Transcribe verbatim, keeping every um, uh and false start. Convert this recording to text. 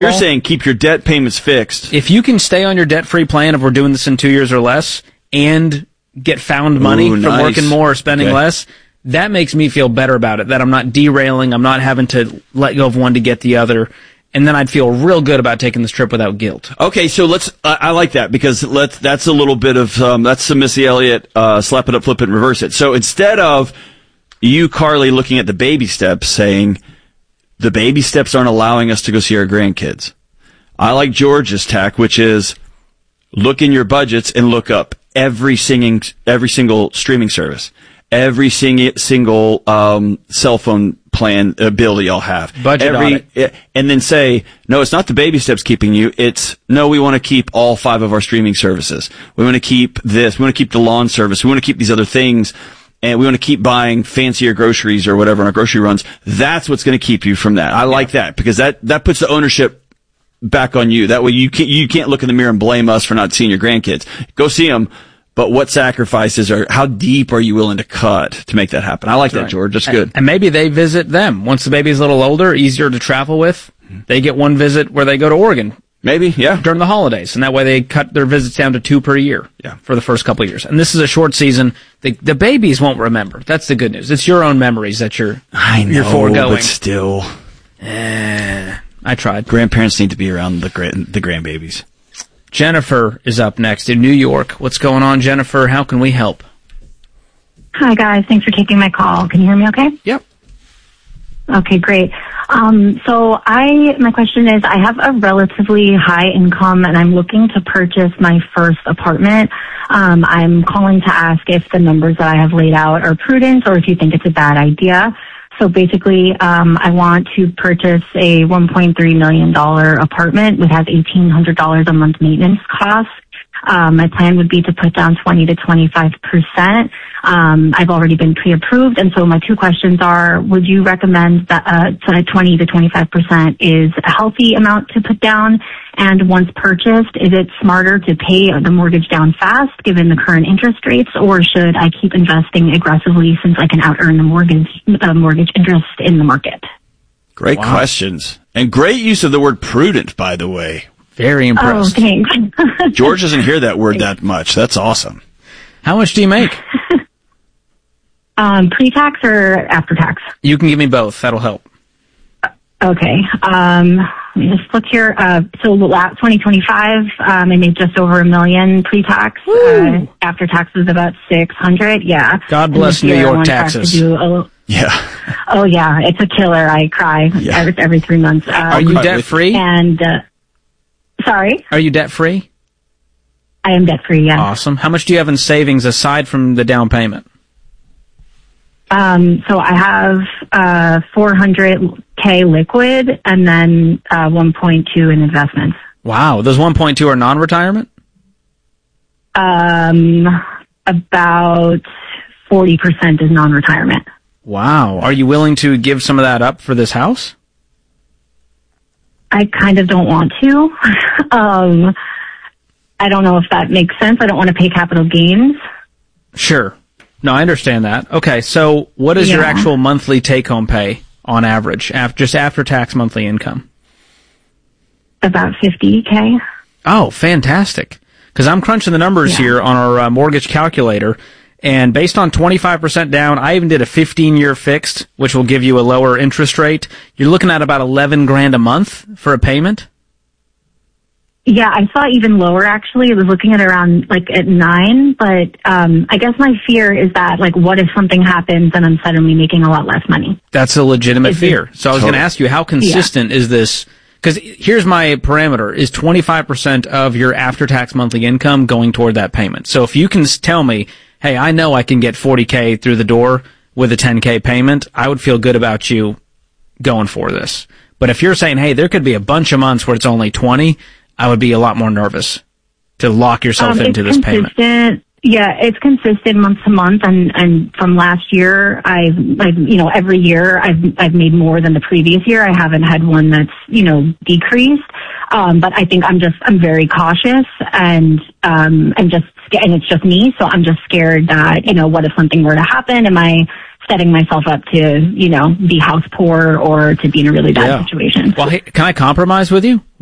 You're saying keep your debt payments fixed. If you can stay on your debt-free plan, if we're doing this in two years or less, and get found money Ooh, from nice. working more or spending Okay. less, that makes me feel better about it, that I'm not derailing, I'm not having to let go of one to get the other, and then I'd feel real good about taking this trip without guilt. Okay, so let's, uh, I like that, because let's, that's a little bit of, um, that's some Missy Elliott, uh, slap it up, flip it, and reverse it. So instead of you, Carly, looking at the baby steps, saying, the baby steps aren't allowing us to go see our grandkids. I like George's tack, which is look in your budgets and look up every singing, every single streaming service, every sing, single um, cell phone plan uh, bill that y'all have. Budget every, audit. And then say, no, it's not the baby steps keeping you. It's, no, we want to keep all five of our streaming services. We want to keep this. We want to keep the lawn service. We want to keep these other things. And we want to keep buying fancier groceries or whatever on our grocery runs. That's what's going to keep you from that. I like that, because that, that puts the ownership back on you. That way you can't, you can't look in the mirror and blame us for not seeing your grandkids. Go see them, but what sacrifices are, how deep are you willing to cut to make that happen? I like that, Right. George. That's good. And maybe they visit them. Once the baby's a little older, easier to travel with, they get one visit where they go to Oregon. Maybe, yeah. During the holidays, and that way they cut their visits down to two per year. Yeah. For the first couple of years. And this is a short season. The, the babies won't remember. That's the good news. It's your own memories that you're, I know, you're foregoing. but still. Eh, I tried. Grandparents need to be around the grand, the grandbabies. Jennifer is up next in New York. What's going on, Jennifer? How can we help? Hi, guys. Thanks for taking my call. Can you hear me okay? Yep. Okay, great. Um, so I, my question is, I have a relatively high income and I'm looking to purchase my first apartment. Um, I'm calling to ask if the numbers that I have laid out are prudent or if you think it's a bad idea. So basically, um, I want to purchase a one point three million dollars apartment which has eighteen hundred dollars a month maintenance costs. Um, my plan would be to put down twenty to twenty-five percent. Um, I've already been pre-approved, and so my two questions are, would you recommend that uh, twenty to twenty-five percent is a healthy amount to put down? And once purchased, is it smarter to pay the mortgage down fast given the current interest rates, or should I keep investing aggressively since I can out-earn the mortgage, uh, mortgage interest in the market? Great Wow. questions. And great use of the word prudent, by the way. Very impressed. Oh, thanks. George doesn't hear that word that much. That's awesome. How much do you make? um, pre-tax or after-tax? You can give me both. That'll help. Okay. Um, let me just look here. Uh, so last twenty twenty-five, um, I made just over a million pre-tax. Uh, after taxes, about six hundred. Yeah. God And bless this New year I York want to taxes. do a- Yeah. oh yeah, it's a killer. I cry Yeah. every, every three months. Um, Are you quite debt with free? And uh, sorry, Are you debt free? I am debt free. Yeah. Awesome. How much do you have in savings aside from the down payment? Um, so I have uh, four hundred k liquid and then uh, one point two in investments. Wow. Those one point two are non-retirement? Um, about forty percent is non-retirement. Wow. Are you willing to give some of that up for this house? I kind of don't want to. um, I don't know if that makes sense. I don't want to pay capital gains. Sure. No, I understand that. Okay, so what is your Yeah. actual monthly take-home pay on average, after, just after-tax monthly income? About fifty k. Oh, fantastic. Because I'm crunching the numbers Yeah. here on our uh, mortgage calculator, and based on twenty-five percent down, I even did a fifteen-year fixed, which will give you a lower interest rate. You're looking at about eleven grand a month for a payment? Yeah, I saw even lower actually. I was looking at around like at nine, but um, I guess my fear is that like, what if something happens and I'm suddenly making a lot less money? That's a legitimate Is it- fear. So I was going to Totally. ask you, how consistent is this? Because here's my parameter, is twenty-five percent of your after-tax monthly income going toward that payment. So if you can s- tell me, hey, I know I can get forty k through the door with a ten k payment, I would feel good about you going for this. But if you're saying, hey, there could be a bunch of months where it's only twenty, I would be a lot more nervous to lock yourself Um, into it's this payment. consistent. Yeah, it's consistent month to month, and and from last year, I've, I've you know every year I've I've made more than the previous year. I haven't had one that's you know decreased. Um, but I think I'm just I'm very cautious, and um, I'm just and it's just me, so I'm just scared that you know what if something were to happen? Am I setting myself up to, you know, be house poor or to be in a really bad Yeah. situation. Well, hey, can I compromise with you?